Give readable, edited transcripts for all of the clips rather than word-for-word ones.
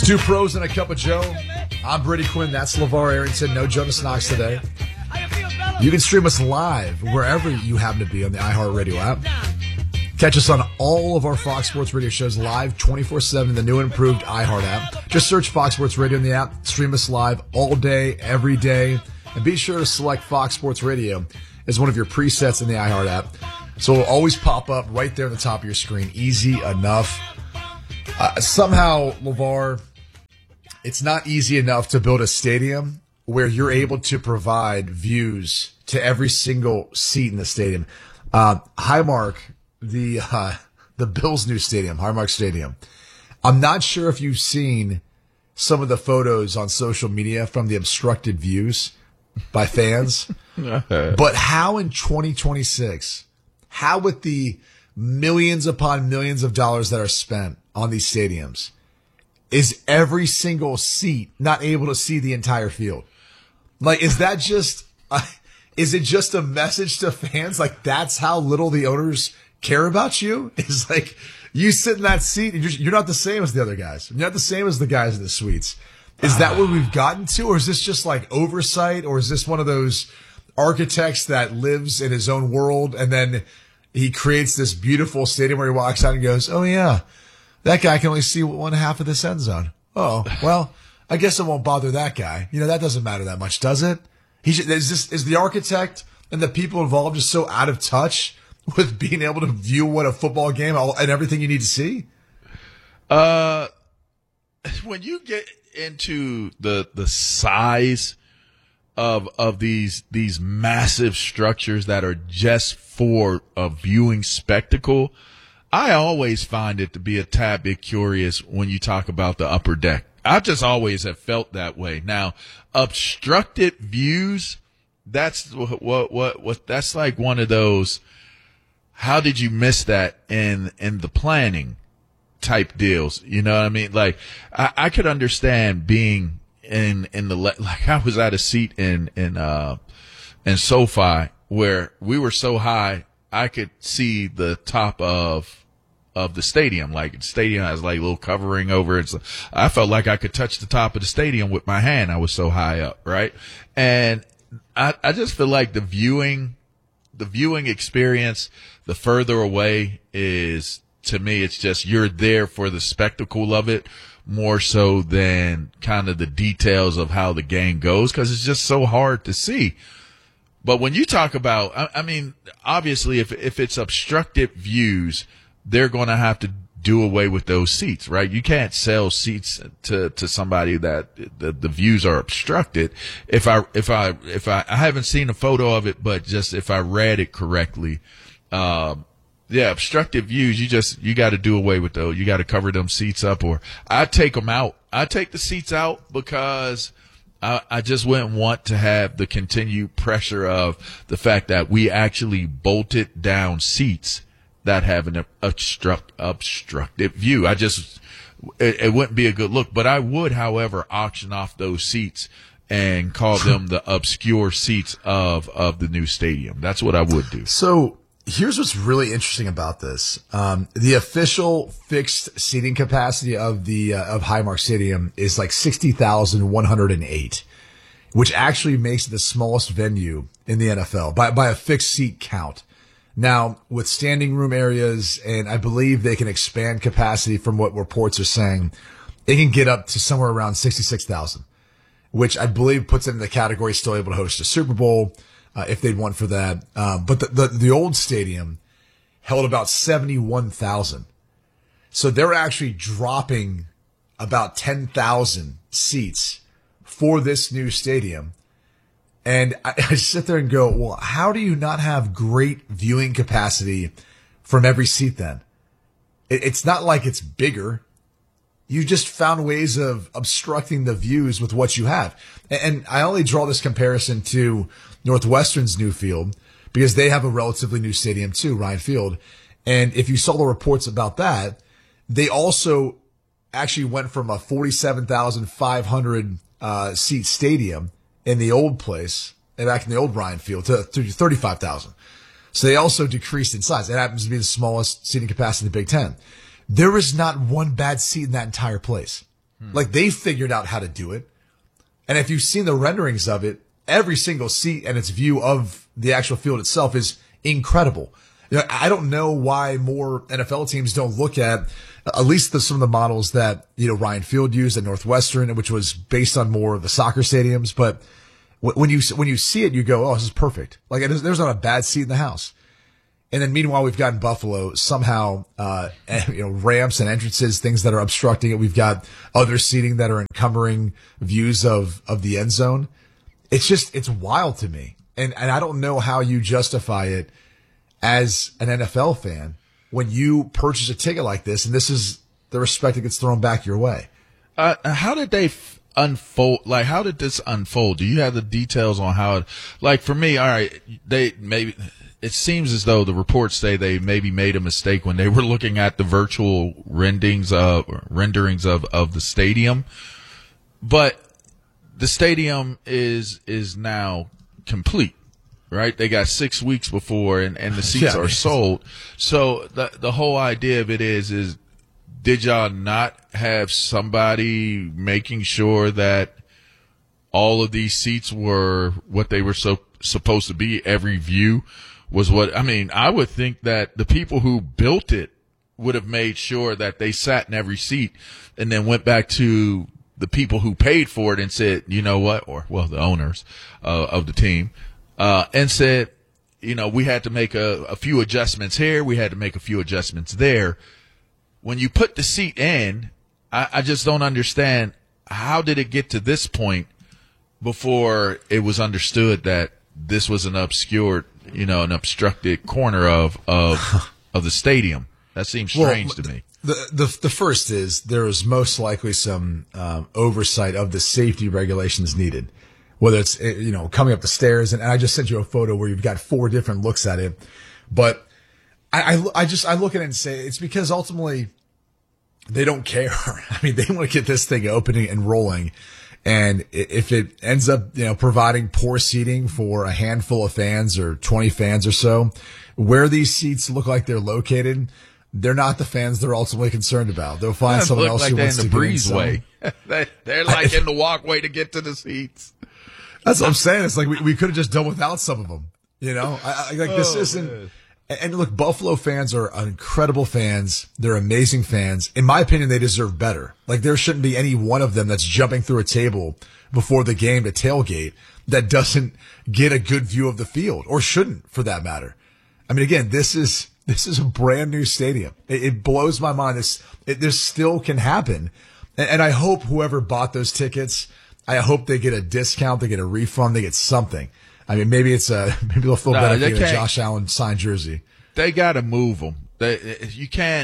Two pros and a cup of Joe. I'm Brady Quinn. That's LeVar Arrington. No Jonas Knox today. You can stream us live wherever you happen to be on the iHeartRadio app. Catch us on all of our Fox Sports Radio shows live 24/7 in the new and improved iHeart app. Just search Fox Sports Radio in the app. Stream us live all day, every day. And be sure to select Fox Sports Radio as one of your presets in the iHeart app. So it'll always pop up right there on the top of your screen. Easy enough. Somehow, LeVar, it's not easy enough to build a stadium where you're able to provide views to every single seat in the stadium. Highmark, the Bills' new stadium, Highmark Stadium. I'm not sure if you've seen some of the photos on social media from the obstructed views by fans. But how in 2026, how with the millions upon millions of dollars that are spent on these stadiums, is every single seat not able to see the entire field? Like, is that just, is it just a message to fans? Like, that's how little the owners care about you? It's like, you sit in that seat and you're not the same as the other guys. You're not the same as the guys in the suites. Is that where we've gotten to? Or is this just like oversight? Or is this one of those architects that lives in his own world and then he creates this beautiful stadium where he walks out and goes, oh yeah, that guy can only see one half of this end zone. Oh, well, I guess it won't bother that guy. You know, that doesn't matter that much, does it? Is the architect and the people involved just so out of touch with being able to view what a football game and everything you need to see? When you get into the size of these massive structures that are just for a viewing spectacle, I always find it to be a tad bit curious when you talk about the upper deck. I just always have felt that way. Now, obstructed views, that's what that's like one of those, how did you miss that in the planning type deals? You know what I mean? Like, I could understand being in the, like, I was at a seat in SoFi where we were so high, I could see the top of the stadium. Like, the stadium has like a little covering over it. So I felt like I could touch the top of the stadium with my hand. I was so high up, right? And I just feel like the viewing experience, the further away is, to me, it's just, you're there for the spectacle of it more so than kind of the details of how the game goes, because it's just so hard to see. But when you talk about, I mean, obviously if it's obstructed views, they're going to have to do away with those seats, right? You can't sell seats to somebody that the views are obstructed. If I haven't seen a photo of it, but just if I read it correctly, obstructed views, you got to do away with those. You got to cover them seats up, or I take them out. I take the seats out because I just wouldn't want to have the continued pressure of the fact that we actually bolted down seats that have an obstructed view. It wouldn't be a good look. But I would, however, auction off those seats and call them the obscure seats of the new stadium. That's what I would do. So here's what's really interesting about this. The official fixed seating capacity of Highmark Stadium is like 60,108, which actually makes it the smallest venue in the NFL by a fixed seat count. Now, with standing room areas, and I believe they can expand capacity from what reports are saying, it can get up to somewhere around 66,000, which I believe puts it in the category still able to host a Super Bowl, if they'd want for that. But the old stadium held about 71,000. So they're actually dropping about 10,000 seats for this new stadium. And I sit there and go, well, how do you not have great viewing capacity from every seat then? It's not like it's bigger. You just found ways of obstructing the views with what you have. And I only draw this comparison to Northwestern's new field because they have a relatively new stadium too, Ryan Field. And if you saw the reports about that, they also actually went from a 47,500 seat stadium in the old place, and back in the old Ryan Field, to 35,000. So they also decreased in size. It happens to be the smallest seating capacity in the Big Ten. There is not one bad seat in that entire place. Like, they figured out how to do it. And if you've seen the renderings of it, every single seat and its view of the actual field itself is incredible. You know, I don't know why more NFL teams don't look at least some of the models that, you know, Ryan Field used at Northwestern, which was based on more of the soccer stadiums. But when you see it, you go, oh, this is perfect. Like, there's not a bad seat in the house. And then meanwhile, we've got in Buffalo somehow, you know, ramps and entrances, things that are obstructing it. We've got other seating that are encumbering views of the end zone. It's wild to me. And I don't know how you justify it as an NFL fan when you purchase a ticket like this, and this is the respect that gets thrown back your way. How did they unfold? Like, how did this unfold? Do you have the details on how it, like, for me, all right, it seems as though the reports say they maybe made a mistake when they were looking at the virtual renderings of the stadium, but the stadium is now complete, right? They got 6 weeks before, and the seats are sold. So the whole idea of it is did y'all not have somebody making sure that all of these seats were what they were supposed to be? Every view was what, I mean, I would think that the people who built it would have made sure that they sat in every seat and then went back to the people who paid for it and said, you know what, or, well, the owners of the team, and said, you know, we had to make a few adjustments here. We had to make a few adjustments there. When you put the seat in, I just don't understand, how did it get to this point before it was understood that this was an obscured, you know, an obstructed corner of the stadium? That seems strange to me. The first is there is most likely some oversight of the safety regulations needed, whether it's, you know, coming up the stairs. And I just sent you a photo where you've got 4 different looks at it. But I look at it and say it's because ultimately they don't care. I mean, they want to get this thing opening and rolling. And if it ends up, you know, providing poor seating for a handful of fans or 20 fans or so, where these seats look like they're located, they're not the fans they're ultimately concerned about. They'll find someone else who wants to get in. Breezeway. They're like in the walkway to get to the seats. That's what I'm saying. It's like we could have just done without some of them. You know, this isn't. Man. And look, Buffalo fans are incredible fans. They're amazing fans. In my opinion, they deserve better. Like, there shouldn't be any one of them that's jumping through a table before the game to tailgate that doesn't get a good view of the field, or shouldn't, for that matter. I mean, again, this is a brand new stadium. It blows my mind. This still can happen. And I hope whoever bought those tickets, I hope they get a discount, they get a refund, they get something. I mean, maybe they'll feel better getting a Josh Allen signed jersey. They got to move them. You can't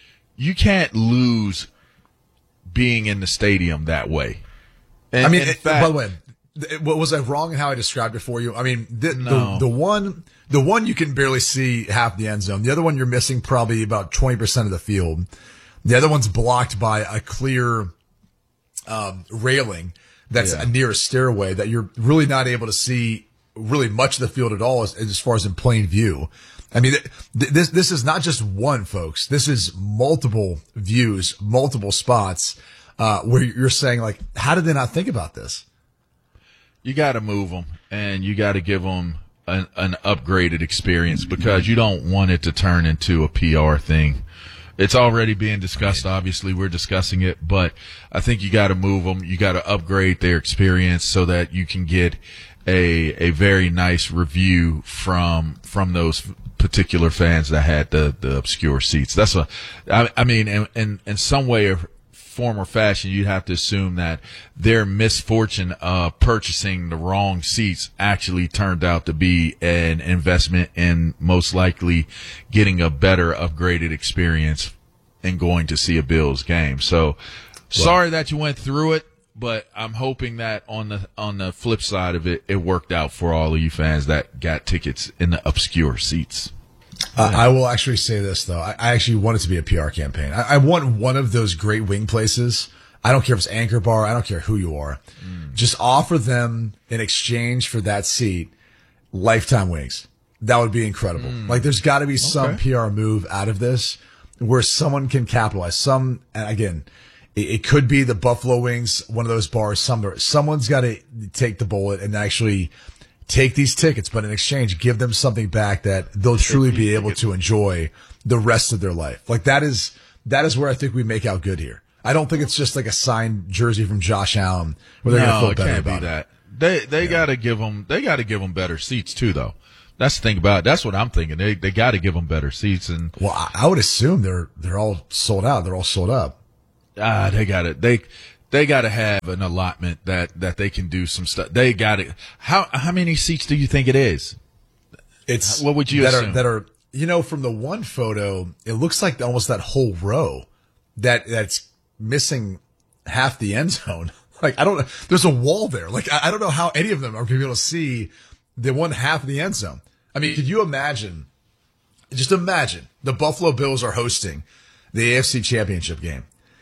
lose being in the stadium that way. And, I mean, by the way, was I wrong in how I described it for you? I mean, the one you can barely see half the end zone. The other one you're missing probably about 20% of the field. The other one's blocked by a clear railing that's near a stairway that you're really not able to see really much of the field at all as far as in plain view. I mean, this is not just one, folks. This is multiple views, multiple spots, where you're saying, like, how did they not think about this? You got to move them, and you got to give them an upgraded experience, because you don't want it to turn into a PR thing. It's already being discussed. Obviously, we're discussing it, but I think you got to move them. You got to upgrade their experience so that you can get a very nice review from those particular fans that had the obscure seats. That's I mean, in some way or form or fashion, you'd have to assume that their misfortune of purchasing the wrong seats actually turned out to be an investment in most likely getting a better upgraded experience and going to see a Bills game. So sorry that you went through it, but I'm hoping that on the flip side of it, it worked out for all of you fans that got tickets in the obscure seats. I will actually say this, though. I actually want it to be a PR campaign. I want one of those great wing places. I don't care if it's Anchor Bar. I don't care who you are. Just offer them in exchange for that seat lifetime wings. That would be incredible. Like, there's got to be some PR move out of this where someone can capitalize. And again, It could be the Buffalo Wings, one of those bars somewhere. Someone's got to take the bullet and actually take these tickets, but in exchange, give them something back that they'll truly be able to enjoy the rest of their life. Like that is where I think we make out good here. I don't think it's just like a signed jersey from Josh Allen where they're going to feel better about it. They got to give them better seats too, though. That's the thing about it. That's what I'm thinking. They got to give them better seats. And well, I would assume they're all sold out. They're all sold up. They got it. They got to have an allotment that they can do some stuff. They got it. How many seats do you think it is? It's what would you assume? That are from the one photo, it looks like almost that whole row that's missing half the end zone. Like there's a wall there. Like I don't know how any of them are going to be able to see the one half of the end zone. I mean, could you imagine? Just imagine the Buffalo Bills are hosting the AFC Championship game,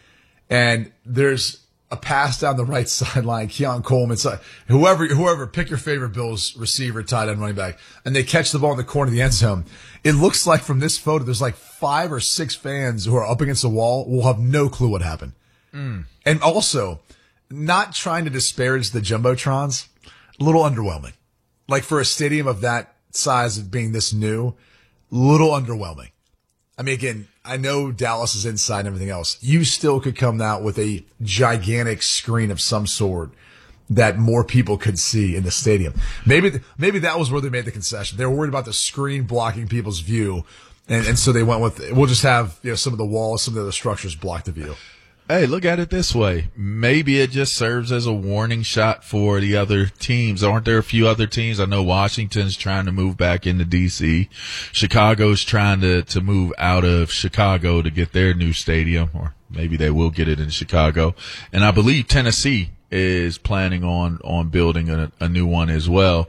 and there's a pass down the right sideline, Keon Coleman, whoever, pick your favorite Bills receiver, tight end, running back, and they catch the ball in the corner of the end zone. It looks like from this photo, there's like 5 or 6 fans who are up against the wall will have no clue what happened. And also, not trying to disparage the Jumbotrons, a little underwhelming. Like for a stadium of that size of being this new, little underwhelming. I mean, again, I know Dallas is inside and everything else. You still could come out with a gigantic screen of some sort that more people could see in the stadium. Maybe that was where they made the concession. They were worried about the screen blocking people's view. And so they went with, we'll just have, some of the walls, some of the other structures block the view. Hey, look at it this way. Maybe it just serves as a warning shot for the other teams. Aren't there a few other teams? I know Washington's trying to move back into D.C. Chicago's trying to move out of Chicago to get their new stadium, or maybe they will get it in Chicago. And I believe Tennessee is planning on building a new one as well.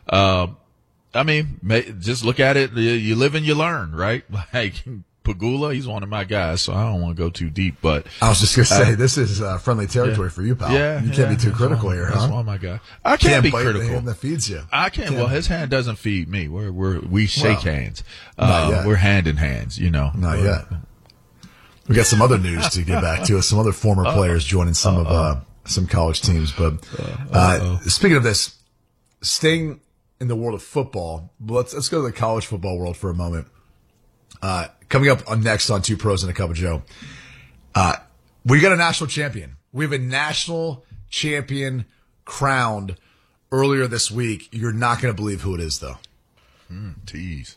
I mean, just look at it. You live and you learn, right? Like, Pagula, he's one of my guys, so I don't want to go too deep. But I was just going to say, this is friendly territory for you, pal. Yeah, you can't be too critical here, huh? That's one of my guys. I can't be critical. The hand that feeds you. I can't. Well, his hand doesn't feed me. We shake hands. Not yet. We're hand in hands. Not yet. We got some other news to get back to. Some other former players joining some of some college teams. But speaking of this, staying in the world of football, let's go to the college football world for a moment. Coming up next on Two Pros and a Cup of Joe, we got a national champion. We have a national champion crowned earlier this week. You're not going to believe who it is, though. Tease.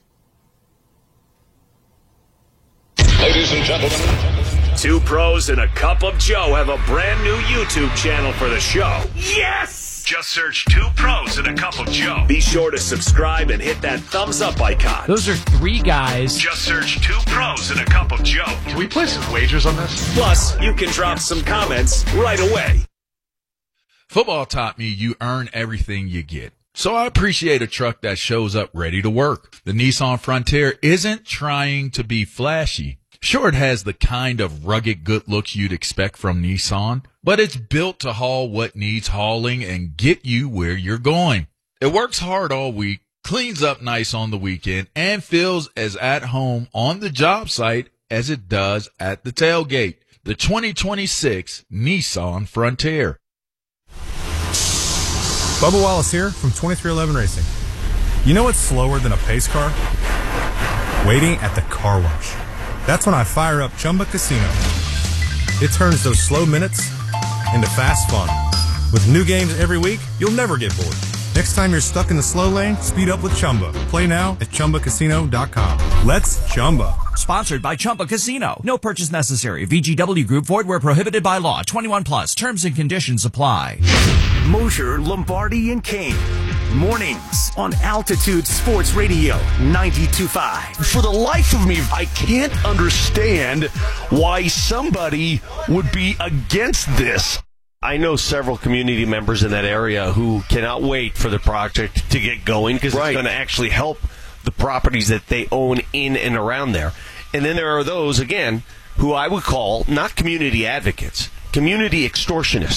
Ladies and gentlemen, Two Pros and a Cup of Joe have a brand new YouTube channel for the show. Yes! Just search Two Pros and a Cup of Joe. Be sure to subscribe and hit that thumbs up icon. Those are 3 guys. Just search Two Pros and a Cup of Joe. Can we play some wagers on this? Plus, you can drop some comments right away. Football taught me you earn everything you get. So I appreciate a truck that shows up ready to work. The Nissan Frontier isn't trying to be flashy. Sure, it has the kind of rugged good looks you'd expect from Nissan, but it's built to haul what needs hauling and get you where you're going. It works hard all week, cleans up nice on the weekend, and feels as at home on the job site as it does at the tailgate. The 2026 Nissan Frontier. Bubba Wallace here from 2311 Racing. You know what's slower than a pace car? Waiting at the car wash. That's when I fire up Chumba Casino. It turns those slow minutes into fast fun. With new games every week, you'll never get bored. Next time you're stuck in the slow lane, speed up with Chumba. Play now at ChumbaCasino.com. Let's Chumba. Sponsored by Chumba Casino. No purchase necessary. VGW Group. Void where prohibited by law. 21 plus. Terms and conditions apply. Mosher, Lombardi, and Kane. Mornings on Altitude Sports Radio 92.5. For the life of me, I can't understand why somebody would be against this. I know several community members in that area who cannot wait for the project to get going because it's going to actually help the properties that they own in and around there. And then there are those, again, who I would call not community advocates, community extortionists.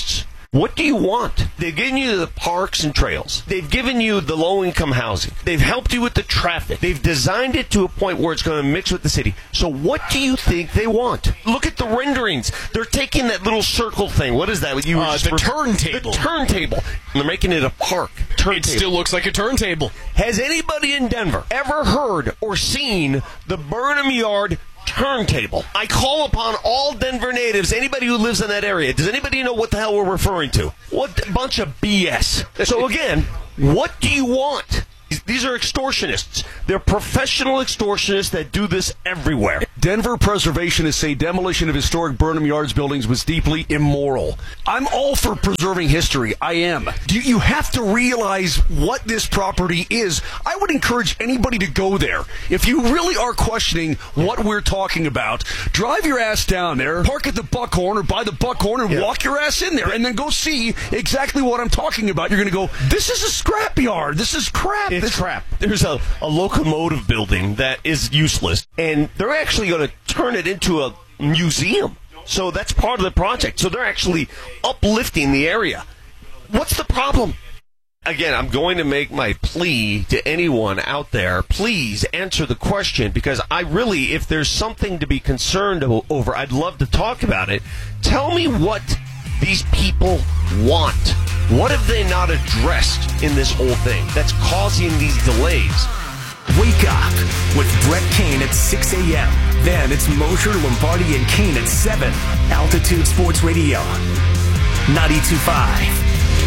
What do you want? They've given you the parks and trails. They've given you the low-income housing. They've helped you with the traffic. They've designed it to a point where it's going to mix with the city. So what do you think they want? Look at the renderings. They're taking that little circle thing. What is that? The turntable. The turntable. And they're making it a park. Turntable. It still looks like a turntable. Has anybody in Denver ever heard or seen the Burnham Yard turntable? I call upon all Denver natives, anybody who lives in that area. Does anybody know what the hell we're referring to? What a bunch of BS. So again, what do you want? These are extortionists. They're professional extortionists that do this everywhere. Denver preservationists say demolition of historic Burnham Yards buildings was deeply immoral. I'm all for preserving history. I am. You have to realize what this property is. I would encourage anybody to go there. If you really are questioning what we're talking about, drive your ass down there, park at the Buckhorn or by the Buckhorn and walk your ass in there and then go see exactly what I'm talking about. You're going to go, this is a scrapyard. This is crap. It's crap. There's a locomotive building that is useless, and they're actually going to turn it into a museum. So that's part of the project. So they're actually uplifting the area. What's the problem? Again, I'm going to make my plea to anyone out there. Please answer the question, because I really, if there's something to be concerned over, I'd love to talk about it. Tell me what these people want. What have they not addressed in this whole thing that's causing these delays? Wake up with Brett Kane at 6 a.m. Then it's Mosher, Lombardi, and Kane at 7. Altitude Sports Radio, 92.5.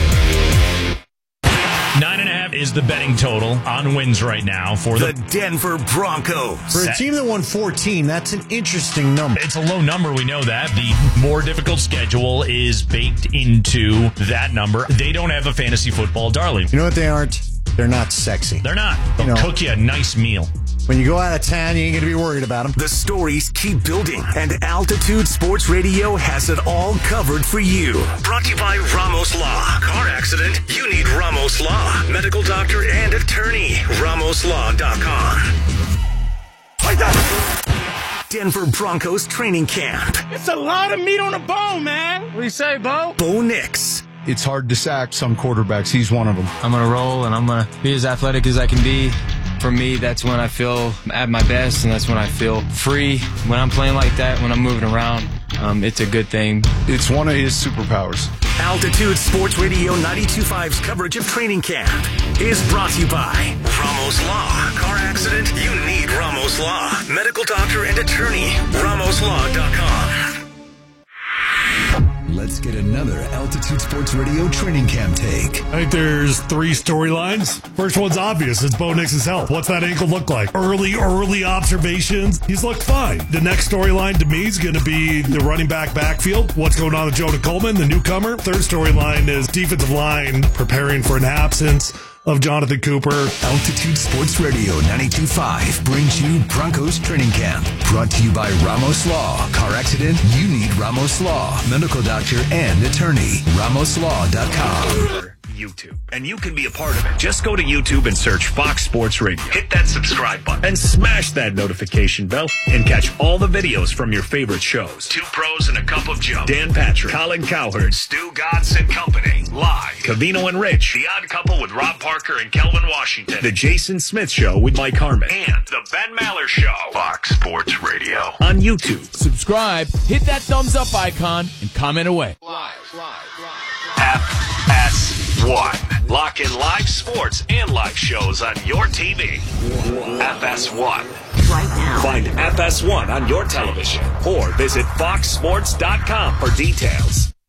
9.5 is the betting total on wins right now for the Denver Broncos. For a team that won 14, that's an interesting number. It's a low number, we know that. The more difficult schedule is baked into that number. They don't have a fantasy football darling. You know what they aren't? They're not sexy. They're not. They'll cook you a nice meal. When you go out of town, you ain't going to be worried about them. The stories keep building, and Altitude Sports Radio has it all covered for you. Brought to you by Ramos Law. Car accident? You need Ramos Law. Medical doctor and attorney. RamosLaw.com. Denver Broncos training camp. It's a lot of meat on the bone, man. What do you say, Bo? Bo Nix. It's hard to sack some quarterbacks. He's one of them. I'm going to roll, and I'm going to be as athletic as I can be. For me, that's when I feel at my best, and that's when I feel free. When I'm playing like that, when I'm moving around, it's a good thing. It's one of his superpowers. Altitude Sports Radio 92.5's coverage of training camp is brought to you by Ramos Law. Car accident? You need Ramos Law. Medical doctor and attorney. RamosLaw.com. Let's get another Altitude Sports Radio training camp take. I think there's 3 storylines. First one's obvious. It's Bo Nix's health. What's that ankle look like? Early observations. He's looked fine. The next storyline to me is going to be the running backfield. What's going on with Jonah Coleman, the newcomer? Third storyline is defensive line preparing for an absence of Jonathan Cooper. Altitude Sports Radio 92.5 brings you Broncos Training Camp. Brought to you by Ramos Law. Car accident? You need Ramos Law. Medical doctor and attorney. RamosLaw.com. YouTube, and you can be a part of it. Just go to YouTube and search Fox Sports Radio. Hit that subscribe button and smash that notification bell and catch all the videos from your favorite shows. Two Pros and a Cup of Joe. Dan Patrick, Colin Cowherd, Stu Gatz and Company. Live. Covino and Rich. The Odd Couple with Rob Parker and Kelvin Washington. The Jason Smith Show with Mike Harmon. And The Ben Maller Show. Fox Sports Radio. On YouTube. Subscribe, hit that thumbs up icon, and comment away. Live. FS1. Lock in live sports and live shows on your TV. FS1. Right now. Find FS1 on your television or visit foxsports.com for details.